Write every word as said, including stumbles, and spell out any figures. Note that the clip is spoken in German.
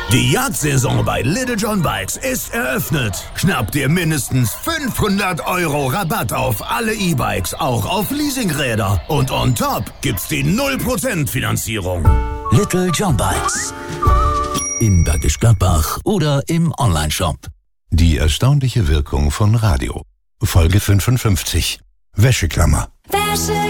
Die Jagdsaison bei Little John Bikes ist eröffnet. Schnapp dir mindestens fünfhundert Euro Rabatt auf alle E-Bikes, auch auf Leasingräder. Und on top gibt's die null Prozent Finanzierung. Little John Bikes. In Bergisch Gladbach oder im Onlineshop. Die erstaunliche Wirkung von Radio. Folge fünfundfünfzig. Wäscheklammer. Wäsche